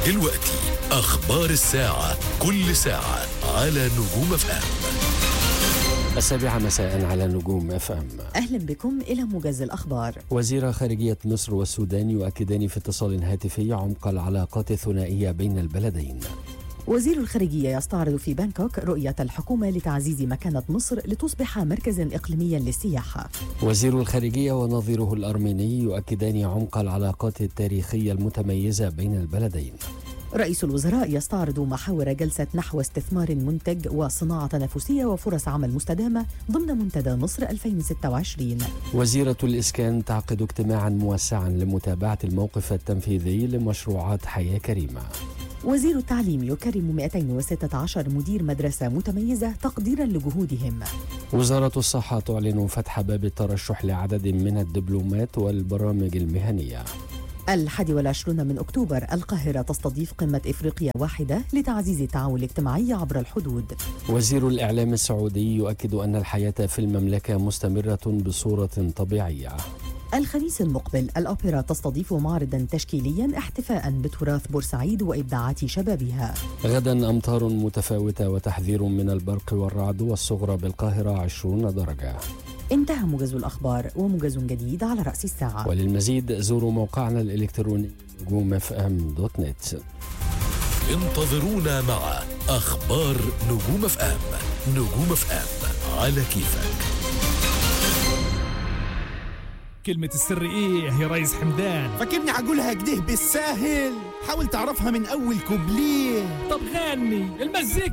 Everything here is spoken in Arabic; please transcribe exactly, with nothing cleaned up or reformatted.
دلوقتي أخبار الساعة، كل ساعة على نجوم اف ام. السابعة مساء على نجوم اف ام. أهلا بكم إلى موجز الأخبار. وزير خارجية مصر والسودان يؤكدان في اتصال هاتفي عمق العلاقات الثنائية بين البلدين. وزير الخارجية يستعرض في بانكوك رؤية الحكومة لتعزيز مكانة مصر لتصبح مركزا إقليميا للسياحة. وزير الخارجية ونظيره الأرميني يؤكدان عمق العلاقات التاريخية المتميزة بين البلدين. رئيس الوزراء يستعرض محاور جلسة نحو استثمار منتج وصناعة تنافسية وفرص عمل مستدامة ضمن منتدى مصر ألفين وستة وعشرين. وزيرة الإسكان تعقد اجتماعا موسعا لمتابعة الموقف التنفيذي لمشروعات حياة كريمة. وزير التعليم يكرم مئتين وستة عشر مدير مدرسة متميزة تقديرا لجهودهم. وزارة الصحة تعلن فتح باب الترشح لعدد من الدبلومات والبرامج المهنية. الحادي والعشرون من أكتوبر القاهرة تستضيف قمة إفريقيا واحدة لتعزيز التعاون الاجتماعي عبر الحدود. وزير الإعلام السعودي يؤكد أن الحياة في المملكة مستمرة بصورة طبيعية. الخميس المقبل الأوبرا تستضيف معرضا تشكيليا احتفاء بتراث بورسعيد وإبداعات شبابها. غدا أمطار متفاوتة وتحذير من البرق والرعد والصغرى بالقاهرة عشرين درجة. انتهى موجز الأخبار وموجز جديد على رأس الساعة. وللمزيد زوروا موقعنا الإلكتروني نجوم اف ام دوت نت. انتظرونا مع أخبار نجوم اف ام. نجوم اف ام على كيفك. كلمة السر ايه يا ريس حمدان؟ فاكرني عقولها كده بالساهل؟ حاول تعرفها من أول كوبليه. طب غني المزيكا.